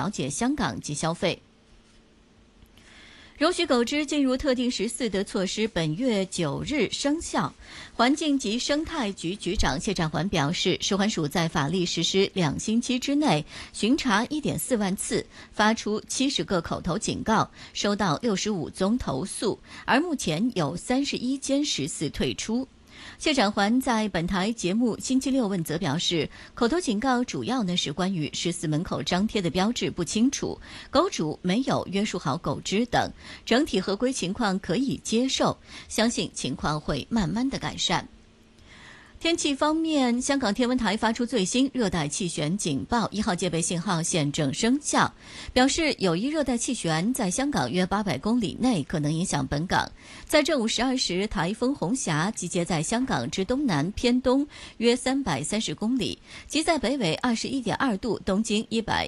了解香港及消费。容许狗只进入特定食肆的措施本月9日生效。环境及生态局局长谢展寰表示，食环署在法令实施2星期之内巡查1.4万次，发出70个口头警告，收到65宗投诉，而目前有31间食肆退出。谢展寰在本台节目星期六问责表示，口头警告主要是关于食肆门口张贴的标志不清楚，狗主没有约束好狗只等，整体合规情况可以接受，相信情况会慢慢的改善。天气方面，香港天文台发出最新热带气旋警报，1号戒备信号现正生效，表示有一热带气旋在香港约800公里内可能影响本港。在正午12时，台风红霞集结在香港之东南偏东约330公里，即在北纬21.2度、东经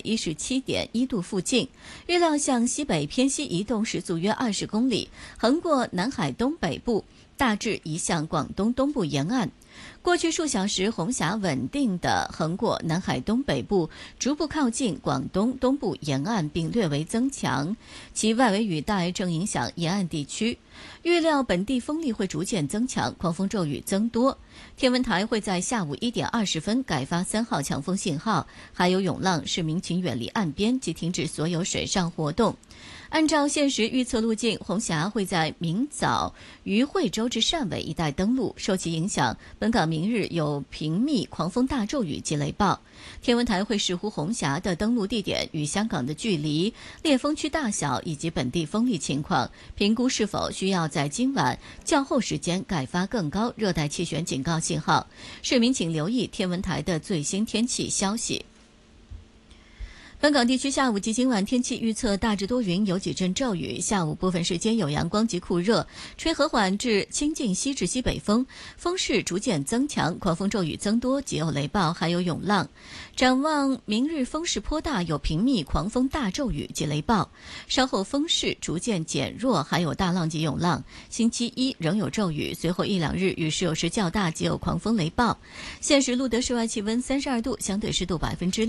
117.1度附近，预料向西北偏西移动，时速约20公里，横过南海东北部，大致移向广东东部沿岸。过去数小时，红霞稳定地横过南海东北部，逐步靠近广东东部沿岸，并略微增强。其外围雨带正影响沿岸地区，预料本地风力会逐渐增强，狂风骤雨增多。天文台会在下午1点20分改发3号强风信号，还有涌浪，市民请远离岸边及停止所有水上活动。按照现时预测路径，红霞会在明早于惠州至汕尾一带登陆，受其影响，本港明日有频密狂风大骤雨及雷暴。天文台会视乎红霞的登陆地点与香港的距离、烈风区大小以及本地风力情况，评估是否需要在今晚较后时间改发更高热带气旋警告信号。市民请留意天文台的最新天气消息。本港地区下午及今晚天气预测大致多云，有几阵骤雨，下午部分时间有阳光及酷热，吹和缓至清劲西至西北风，风势逐渐增强，狂风骤雨增多，即有雷暴，还有涌浪。展望明日风势颇大，有频密狂风大骤雨及雷暴，稍后风势逐渐减弱，还有大浪及涌浪。星期一仍有骤雨，随后1-2日雨势有时较大，即有狂风雷暴。现时录得室外气温32度，相对湿度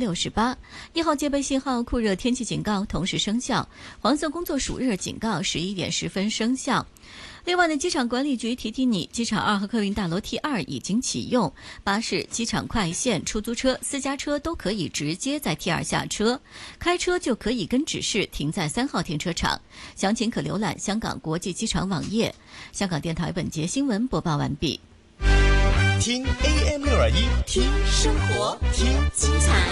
68%。1号戒备信号酷热天气警告同时生效，黄色工作暑热警告11点10分生效。另外呢，机场管理局提提你，机场2号客运大楼 T2 已经启用，巴士、机场快线、出租车、私家车都可以直接在 T2 下车，开车就可以跟指示停在3号停车场。详情可浏览香港国际机场网页。香港电台本节新闻播报完毕。 听 AM621， 听生活，听精彩，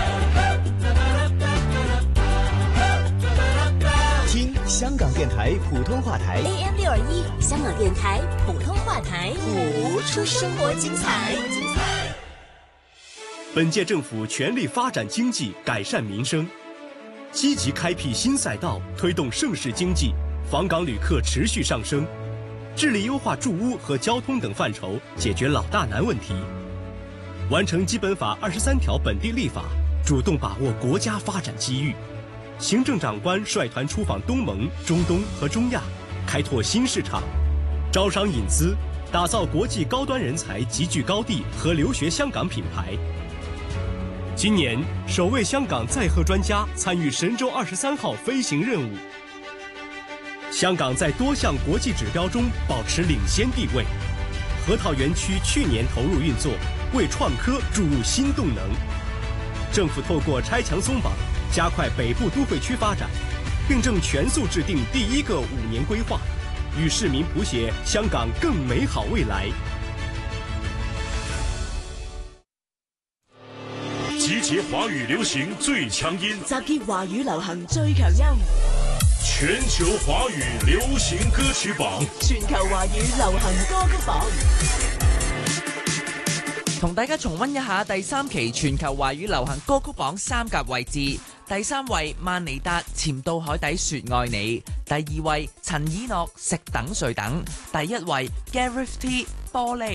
听香港电台普通话台 AM621，香港电台普通话台， 谱出生活精彩。 本届政府全力发展经济，改善民生，积极开辟新赛道，推动盛世经济，访港旅客持续上升，致力优化住屋和交通等范畴，解决老大难问题，完成基本法23条本地立法，主动把握国家发展机遇。行政长官率团出访东盟、中东和中亚，开拓新市场，招商引资，打造国际高端人才集聚高地和留学香港品牌。今年首位香港载荷专家参与神舟23号飞行任务。香港在多项国际指标中保持领先地位，河套园区去年投入运作，为创科注入新动能。政府透过拆墙松绑，加快北部都会区发展，并正全速制定第1个5年规划，与市民谱写香港更美好未来。 集结華語流行最強音， 集結華語流行最強音， 全球華語流行歌曲榜， 全球華語流行歌曲榜。 同大家重溫一下第3期全球華語流行歌曲榜3甲位置。第3位萬妮達潛到海底說愛你，第2位陳以諾食等睡等，第1位 Gareth T 玻璃。